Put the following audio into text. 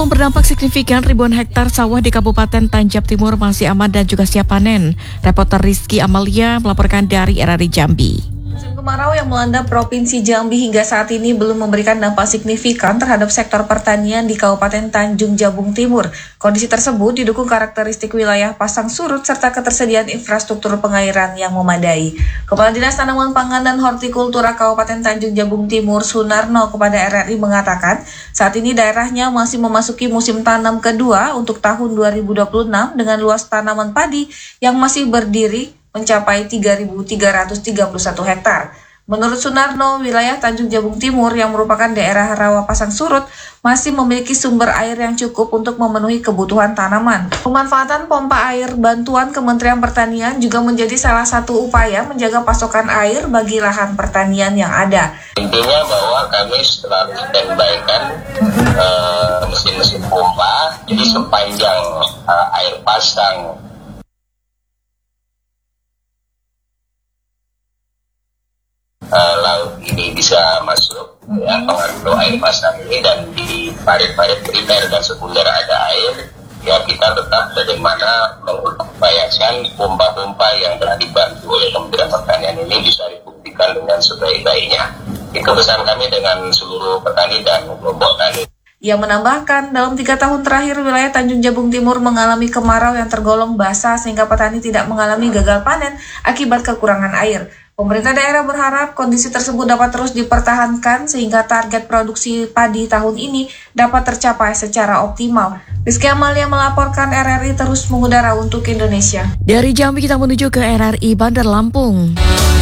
Belum berdampak signifikan, ribuan hektar sawah di Kabupaten Tanjab Timur masih aman dan juga siap panen. Reporter Rizky Amalia melaporkan dari RRI Jambi. Musim kemarau yang melanda Provinsi Jambi hingga saat ini belum memberikan dampak signifikan terhadap sektor pertanian di Kabupaten Tanjung Jabung Timur. Kondisi tersebut didukung karakteristik wilayah pasang surut serta ketersediaan infrastruktur pengairan yang memadai. Kepala Dinas Tanaman Pangan dan Hortikultura Kabupaten Tanjung Jabung Timur, Sunarno, kepada RRI mengatakan, saat ini daerahnya masih memasuki musim tanam kedua untuk tahun 2026 dengan luas tanaman padi yang masih berdiri mencapai 3.331 hektar. Menurut Sunarno, wilayah Tanjung Jabung Timur yang merupakan daerah rawa pasang surut masih memiliki sumber air yang cukup untuk memenuhi kebutuhan tanaman. Pemanfaatan pompa air bantuan Kementerian Pertanian juga menjadi salah satu upaya menjaga pasokan air bagi lahan pertanian yang ada. Intinya bahwa kami selalu standby-kan mesin-mesin pompa, jadi sepanjang air pasang laut ini bisa masuk, ya, pengaruh air pasang ini, dan di parit-parit primer dan sekunder ada air, ya kita tetap bagaimana mengupayakan pompa-pompa yang telah dibantu oleh Kementerian Pertanian ini bisa dibuktikan dengan sebaik-baiknya. Itu pesan kami dengan seluruh petani dan kelompok tani. Ia menambahkan, dalam 3 tahun terakhir wilayah Tanjung Jabung Timur mengalami kemarau yang tergolong basah sehingga petani tidak mengalami gagal panen akibat kekurangan air. Pemerintah daerah berharap kondisi tersebut dapat terus dipertahankan sehingga target produksi padi tahun ini dapat tercapai secara optimal. Rizky Amalia melaporkan, RRI terus mengudara untuk Indonesia. Dari Jambi kita menuju ke RRI Bandar Lampung.